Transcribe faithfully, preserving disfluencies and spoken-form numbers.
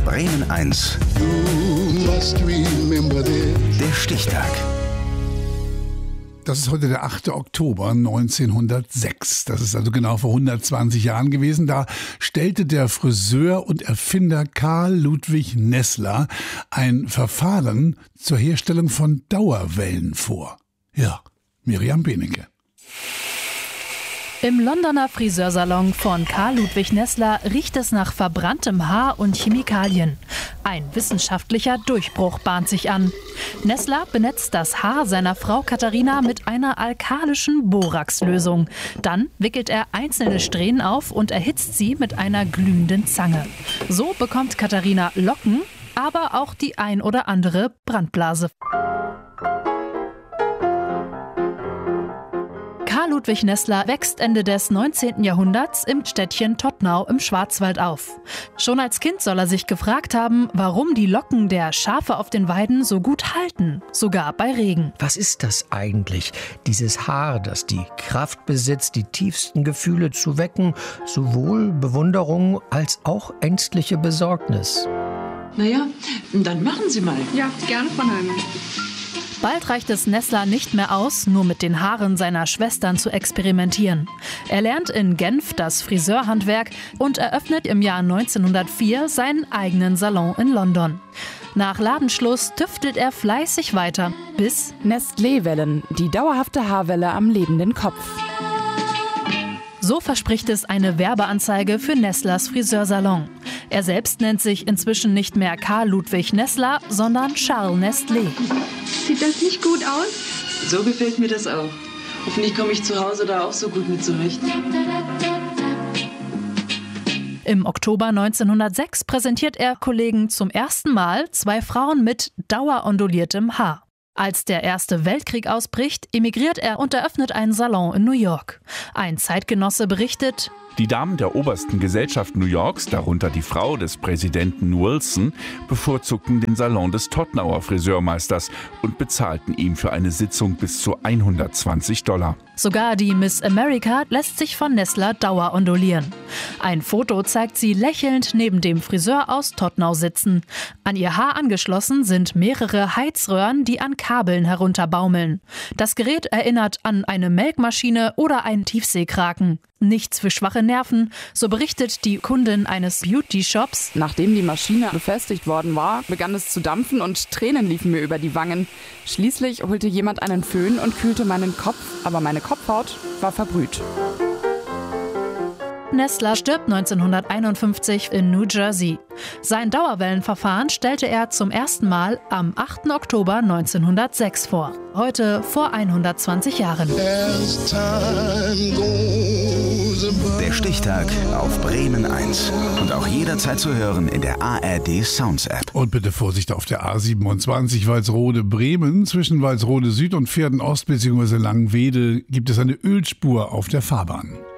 Bremen eins. Der Stichtag. Das ist heute der achte Oktober neunzehnhundertsechs. Das ist also genau vor hundertzwanzig Jahren gewesen. Da stellte der Friseur und Erfinder Karl Ludwig Nessler ein Verfahren zur Herstellung von Dauerwellen vor. Ja, Miriam Benecke. Im Londoner Friseursalon von Karl Ludwig Nessler riecht es nach verbranntem Haar und Chemikalien. Ein wissenschaftlicher Durchbruch bahnt sich an. Nessler benetzt das Haar seiner Frau Katharina mit einer alkalischen Boraxlösung. Dann wickelt er einzelne Strähnen auf und erhitzt sie mit einer glühenden Zange. So bekommt Katharina Locken, aber auch die ein oder andere Brandblase. Karl Ludwig Nessler wächst Ende des neunzehnten Jahrhunderts im Städtchen Todtnau im Schwarzwald auf. Schon als Kind soll er sich gefragt haben, warum die Locken der Schafe auf den Weiden so gut halten, sogar bei Regen. Was ist das eigentlich, dieses Haar, das die Kraft besitzt, die tiefsten Gefühle zu wecken, sowohl Bewunderung als auch ängstliche Besorgnis? Naja, dann machen Sie mal. Ja, gerne, Frau Neumann. Bald reicht es Nessler nicht mehr aus, nur mit den Haaren seiner Schwestern zu experimentieren. Er lernt in Genf das Friseurhandwerk und eröffnet im Jahr neunzehnhundertvier seinen eigenen Salon in London. Nach Ladenschluss tüftelt er fleißig weiter, bis Nestlé-Wellen, die dauerhafte Haarwelle am lebenden Kopf. So verspricht es eine Werbeanzeige für Nestlers Friseursalon. Er selbst nennt sich inzwischen nicht mehr Karl Ludwig Nessler, sondern Charles Nestlé. Sieht das nicht gut aus? So gefällt mir das auch. Hoffentlich komme ich zu Hause da auch so gut mit zurecht. Im Oktober neunzehnhundertsechs präsentiert er Kollegen zum ersten Mal zwei Frauen mit daueronduliertem Haar. Als der Erste Weltkrieg ausbricht, emigriert er und eröffnet einen Salon in New York. Ein Zeitgenosse berichtet: Die Damen der obersten Gesellschaft New Yorks, darunter die Frau des Präsidenten Wilson, bevorzugten den Salon des Todtnauer Friseurmeisters und bezahlten ihm für eine Sitzung bis zu hundertzwanzig Dollar. Sogar die Miss America lässt sich von Nessler dauerondulieren. Ein Foto zeigt sie lächelnd neben dem Friseur aus Todtnau sitzen. An ihr Haar angeschlossen sind mehrere Heizröhren, die an Kabeln herunterbaumeln. Das Gerät erinnert an eine Melkmaschine oder einen Tiefseekraken. Nichts für schwache Nerven, so berichtet die Kundin eines Beauty-Shops. Nachdem die Maschine befestigt worden war, begann es zu dampfen und Tränen liefen mir über die Wangen. Schließlich holte jemand einen Föhn und kühlte meinen Kopf, aber meine Kopfhaut war verbrüht. Nessler stirbt neunzehnhunderteinundfünfzig in New Jersey. Sein Dauerwellenverfahren stellte er zum ersten Mal am achten Oktober neunzehnhundertsechs vor. Heute vor hundertzwanzig Jahren. Der Stichtag auf Bremen eins. Und auch jederzeit zu hören in der A R D Sounds App. Und bitte Vorsicht auf der A siebenundzwanzig Walsrode-Bremen. Zwischen Walsrode Süd und Pferden Ost bzw. Langenwede gibt es eine Ölspur auf der Fahrbahn.